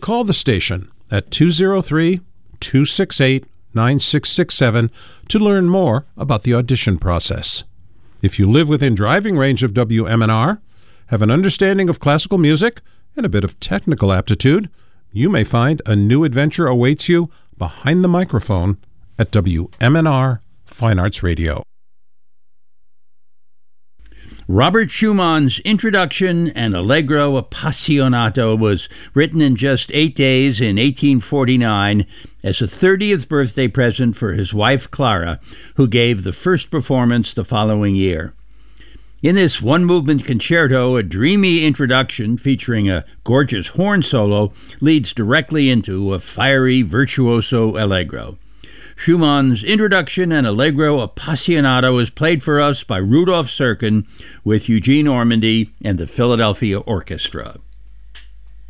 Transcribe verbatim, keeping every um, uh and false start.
call the station at two oh three, two six eight, nine six six seven to learn more about the audition process. If you live within driving range of W M N R, have an understanding of classical music, and a bit of technical aptitude, you may find a new adventure awaits you behind the microphone at W M N R Fine Arts Radio. Robert Schumann's Introduction and Allegro Appassionato was written in just eight days in eighteen forty-nine as a thirtieth birthday present for his wife Clara, who gave the first performance the following year. In this one-movement concerto, a dreamy introduction featuring a gorgeous horn solo leads directly into a fiery virtuoso allegro. Schumann's Introduction and Allegro Appassionato is played for us by Rudolf Serkin with Eugene Ormandy and the Philadelphia Orchestra.